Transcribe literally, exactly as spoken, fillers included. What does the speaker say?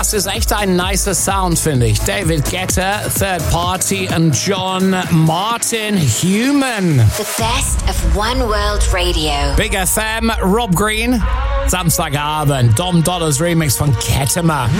Das ist echt ein nicer Sound, finde ich. David Guetta, Third Party und John Martin Human. The best of One World Radio. Big F M, Rob Green. Samstagabend, Dom Dollars Remix von Ketema.